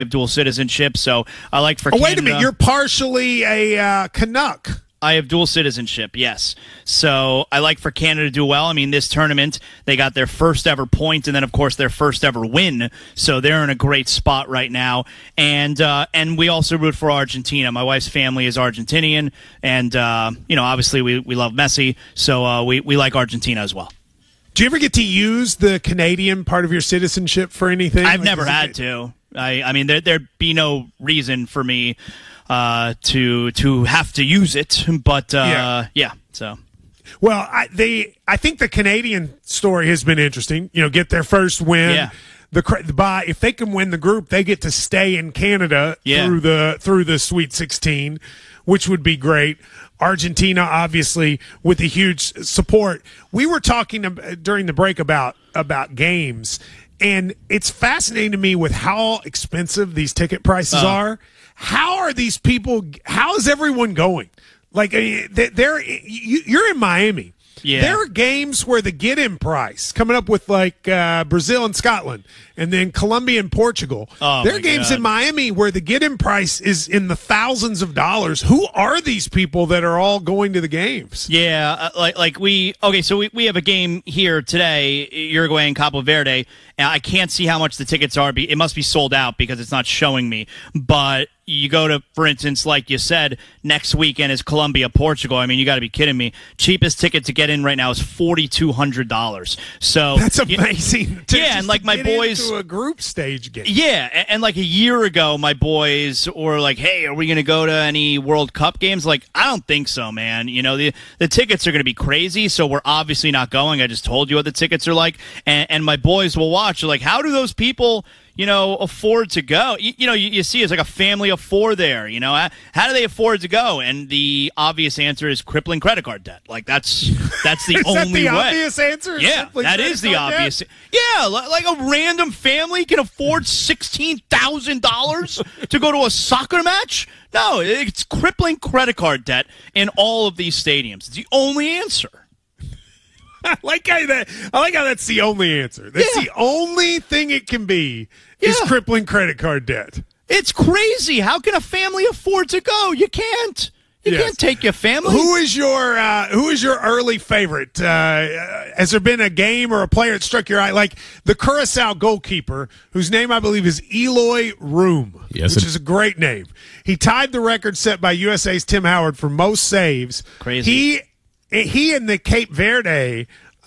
have dual citizenship, so I like for Canada. Canada. Wait a minute, you're partially a Canuck. I have dual citizenship, yes. So I like for Canada to do well. I mean, this tournament, they got their first ever point and then, of course, their first ever win. So they're in a great spot right now. And we also root for Argentina. My wife's family is Argentinian. And, obviously we love Messi. So we like Argentina as well. Do you ever get to use the Canadian part of your citizenship for anything? I've never had to. I mean, there'd be no reason for me to have to use it, but so. Well, I think the Canadian story has been interesting. Get their first win. Yeah. If they can win the group, they get to stay in Canada through the Sweet 16, which would be great. Argentina, obviously, with the huge support. We were talking during the break about games, and it's fascinating to me with how expensive these ticket prices are. How are these people? How is everyone going? Like you're in Miami. Yeah. There are games where the get-in price coming up with like Brazil and Scotland, and then Colombia and Portugal. There are games in Miami where the get-in price is in the thousands of dollars. Who are these people that are all going to the games? Yeah, so we have a game here today, Uruguay and Cabo Verde. And I can't see how much the tickets are. It must be sold out because it's not showing me. But you go to, for instance, like you said, next weekend is Colombia, Portugal. I mean, you got to be kidding me. Cheapest ticket to get in right now is $4,200. So that's amazing. And like my boys into a group stage game. Yeah, and like a year ago, my boys were like, "Hey, are we going to go to any World Cup games?" Like, I don't think so, man. The tickets are going to be crazy, so we're obviously not going. I just told you what the tickets are like, and my boys will watch. They're like, how do those people afford to go? You see it's like a family of four there. How do they afford to go? And the obvious answer is crippling credit card debt. Like that's the only way. Obvious answer? Yeah, that is the obvious. Debt? Yeah, like a random family can afford $16,000 to go to a soccer match. No, it's crippling credit card debt in all of these stadiums. It's the only answer. I like how that's the only answer. That's the only thing it can be is crippling credit card debt. It's crazy. How can a family afford to go? You can't. You can't take your family. Who is your early favorite? Has there been a game or a player that struck your eye? Like the Curacao goalkeeper, whose name I believe is Eloy Room, which is a great name. He tied the record set by USA's Tim Howard for most saves. Crazy. He and the Cape Verde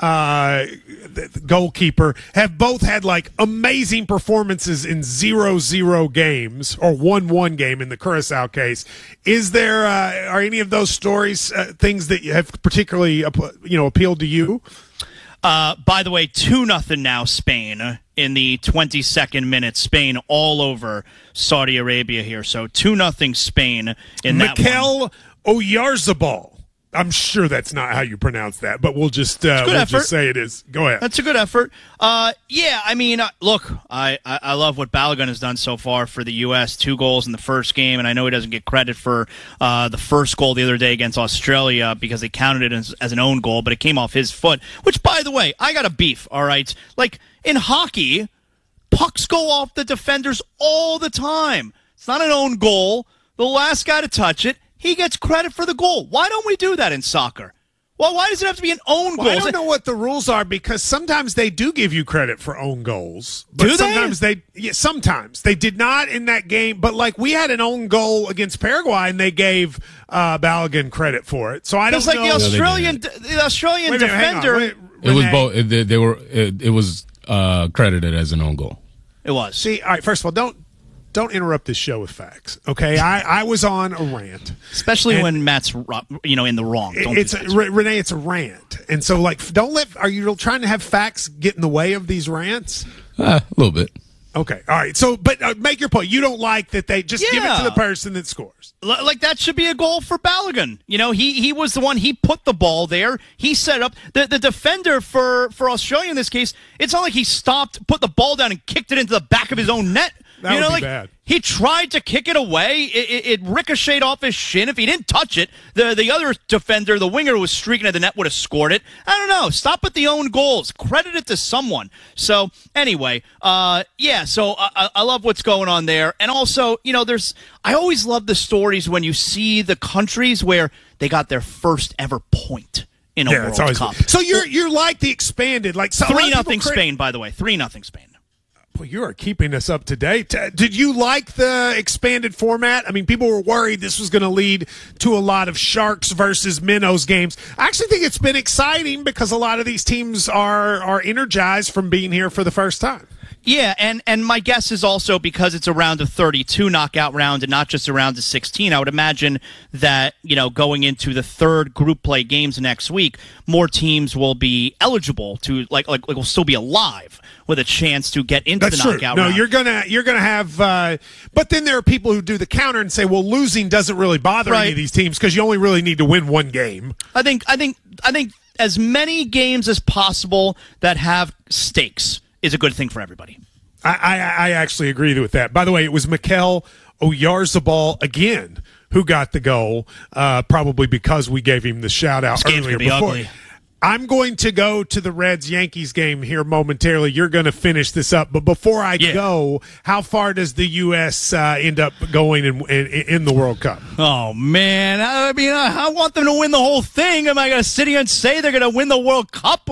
the goalkeeper have both had like amazing performances in 0-0 games or 1-1 game in the Curacao case. Is there are any of those stories things that have particularly appealed to you? By the way, 2-0 now Spain in the 22nd minute. Spain all over Saudi Arabia here. So 2-0 Spain in that one. Mikel Oyarzabal. I'm sure that's not how you pronounce that, but we'll just say it is. Go ahead. That's a good effort. Yeah, I mean, look, I love what Balogun has done so far for the U.S. 2 goals in the first game, and I know he doesn't get credit for the first goal the other day against Australia because they counted it as an own goal, but it came off his foot, which, by the way, I got a beef, all right? Like, in hockey, pucks go off the defenders all the time. It's not an own goal. The last guy to touch it, he gets credit for the goal. Why don't we do that in soccer? Well, why does it have to be an own goal? I don't know what the rules are because sometimes they do give you credit for own goals. But do sometimes they? Sometimes they did not in that game. But like we had an own goal against Paraguay and they gave Balogun credit for it. So I don't know. The Australian defender. It was both. It was credited as an own goal. It was. See, all right. First of all, don't interrupt this show with facts, okay? I was on a rant, especially when Matt's in the wrong. Renee, it's a rant, and so like, are you trying to have facts get in the way of these rants? A little bit. Okay, all right. So, but make your point. You don't like that they just give it to the person that scores. Like that should be a goal for Balogun. He was the one. He put the ball there. He set up the defender for Australia in this case. It's not like he stopped, put the ball down, and kicked it into the back of his own net. That would be bad. He tried to kick it away. It ricocheted off his shin. If he didn't touch it, the other defender, the winger who was streaking at the net, would have scored it. I don't know. Stop with the own goals. Credit it to someone. So, anyway, so I love what's going on there. And also, I always love the stories when you see the countries where they got their first ever point in a World Cup. So you're like the expanded, like 3-0 Spain, by the way. 3-0 Spain. Well, you are keeping us up to date. Did you like the expanded format? I mean, people were worried this was going to lead to a lot of Sharks versus Minnows games. I actually think it's been exciting because a lot of these teams are energized from being here for the first time. Yeah, and my guess is also because it's a round of 32 knockout round and not just a round of 16, I would imagine that, going into the third group play games next week, more teams will be eligible to, will still be alive with a chance to get into the knockout round. No, you're gonna have, but then there are people who do the counter and say, well, losing doesn't really bother any of these teams because you only really need to win one game. I think as many games as possible that have stakes is a good thing for everybody. I actually agree with that. By the way, it was Mikel Oyarzabal again who got the goal, probably because we gave him the shout-out earlier. Ugly. I'm going to go to the Reds-Yankees game here momentarily. You're going to finish this up. But before I go, how far does the U.S. end up going in the World Cup? Oh, man. I mean, I want them to win the whole thing. Am I going to sit here and say they're going to win the World Cup?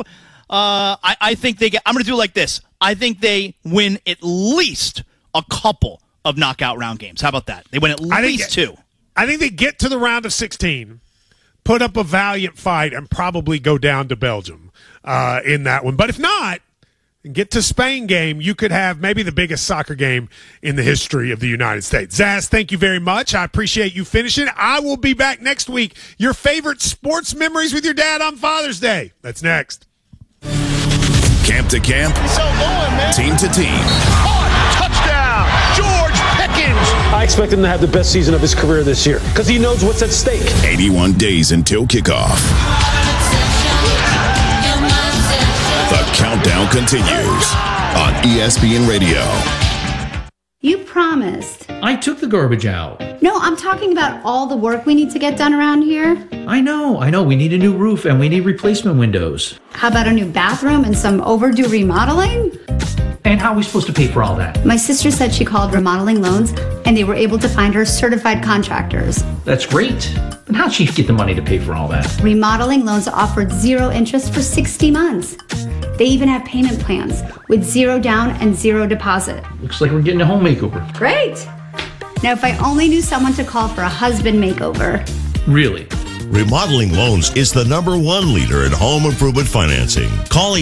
I think I'm going to do it like this. I think they win at least a couple of knockout round games. How about that? They win at least two. I think they get to the round of 16, put up a valiant fight, and probably go down to Belgium in that one. But if not, get to Spain game, you could have maybe the biggest soccer game in the history of the United States. Zaz, thank you very much. I appreciate you finishing. I will be back next week. Your favorite sports memories with your dad on Father's Day. That's next. Camp to camp, team to team. Touchdown, George Pickens. I expect him to have the best season of his career this year because he knows what's at stake. 81 days until kickoff. The countdown continues on ESPN Radio. You promised. I took the garbage out. No, I'm talking about all the work we need to get done around here. I know. We need a new roof and we need replacement windows. How about a new bathroom and some overdue remodeling? And how are we supposed to pay for all that? My sister said she called Remodeling Loans and they were able to find her certified contractors. That's great. But how'd she get the money to pay for all that? Remodeling Loans offered 0 interest for 60 months. They even have payment plans with 0 down and 0 deposit. Looks like we're getting a home makeover. Great. Now, if I only knew someone to call for a husband makeover. Really? Remodeling Loans is the #1 leader in home improvement financing. Call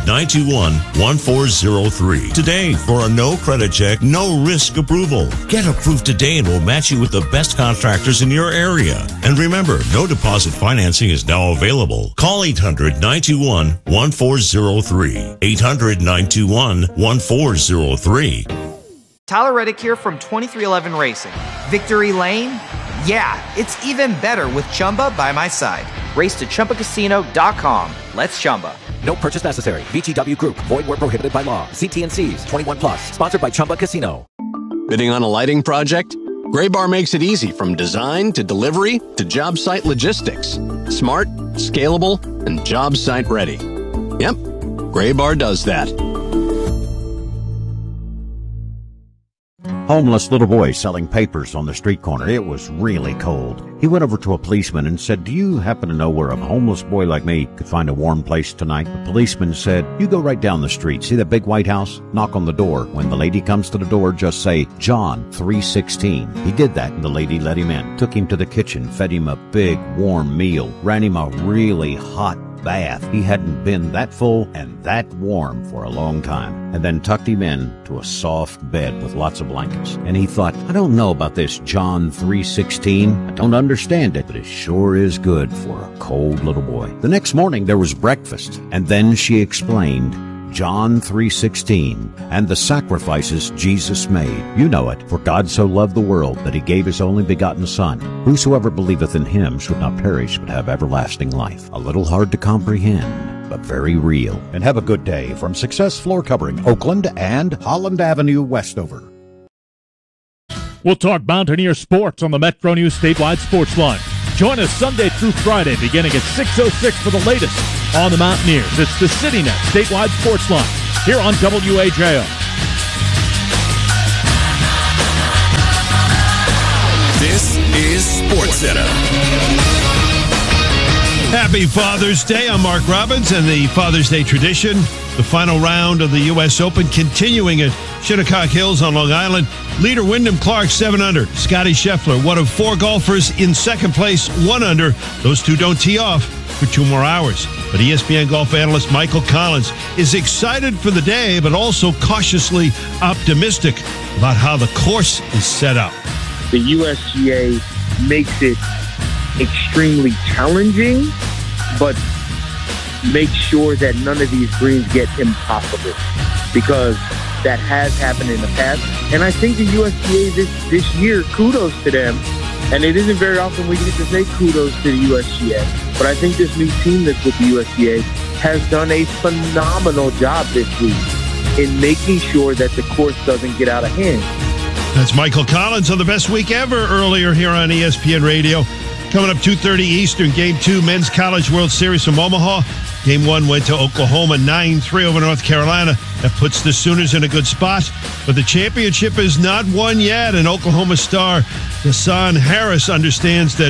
800-921-1403 today for a no credit check, no risk approval. Get approved today and we'll match you with the best contractors in your area. And remember, no deposit financing is now available. Call 800-921-1403. 800-921-1403. Tyler Reddick here from 2311 Racing. Victory Lane? Yeah, it's even better with Chumba by my side. Race to ChumbaCasino.com. Let's Chumba. No purchase necessary. VGW Group. Void where prohibited by law. See T&Cs. 21 plus. Sponsored by Chumba Casino. Bidding on a lighting project? Graybar makes it easy from design to delivery to job site logistics. Smart, scalable, and job site ready. Yep, Graybar does that. Homeless little boy selling papers on the street corner. It was really cold. He went over to a policeman and said, "Do you happen to know where a homeless boy like me could find a warm place tonight?" The policeman said, "You go right down the street. See that big white house? Knock on the door. When the lady comes to the door, just say, John 316. He did that and the lady let him in. Took him to the kitchen, fed him a big warm meal, ran him a really hot bath. He hadn't been that full and that warm for a long time. And then tucked him in to a soft bed with lots of blankets. And he thought, I don't know about this John 3:16. I don't understand it, but it sure is good for a cold little boy. The next morning there was breakfast, and then she explained John 3:16 and the sacrifices Jesus made. You know it. For God so loved the world that he gave his only begotten Son. Whosoever believeth in him should not perish but have everlasting life. A little hard to comprehend, but very real. And have a good day from Success Floor Covering, Oakland and Holland Avenue, Westover. We'll talk Mountaineer sports on the Metro News statewide sports line. Join us Sunday through Friday beginning at 6:06 for the latest on the Mountaineers. It's the CityNet statewide sports line here on WAJO. This is SportsCenter. Happy Father's Day. I'm Mark Robbins, and the Father's Day tradition, the final round of the U.S. Open continuing at Shinnecock Hills on Long Island. Leader Wyndham Clark, 7 under. Scotty Scheffler, one of 4 golfers in second place, 1 under. Those two don't tee off for 2 more hours. But ESPN golf analyst Michael Collins is excited for the day, but also cautiously optimistic about how the course is set up. The USGA makes it extremely challenging, but make sure that none of these greens get impossible, because that has happened in the past. And I think the USGA this year, kudos to them, and it isn't very often we get to say kudos to the USGA, but I think this new team that's with the USGA has done a phenomenal job this week in making sure that the course doesn't get out of hand. That's Michael Collins on the best week ever earlier here on ESPN Radio. Coming up 2:30 Eastern, Game 2, Men's College World Series from Omaha. Game 1 went to Oklahoma, 9-3 over North Carolina. That puts the Sooners in a good spot. But the championship is not won yet, and Oklahoma star Hassan Harris understands that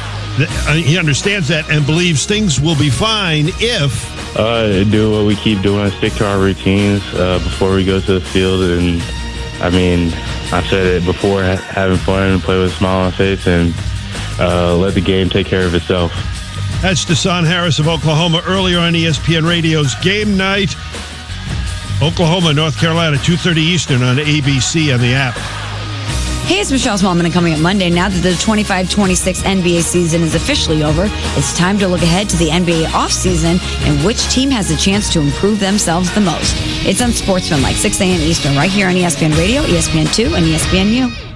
and believes things will be fine if do what we keep doing, stick to our routines before we go to the field. And I mean, I've said it before, having fun and play with a smile on my face and let the game take care of itself. That's Hassan Harris of Oklahoma earlier on ESPN Radio's Game Night. Oklahoma, North Carolina, 2:30 Eastern on ABC and the app. Hey, it's Michelle Smallman, and coming up Monday, now that the 25-26 NBA season is officially over, it's time to look ahead to the NBA offseason and which team has a chance to improve themselves the most. It's on Sportsman, like 6 a.m. Eastern, right here on ESPN Radio, ESPN2, and ESPNU.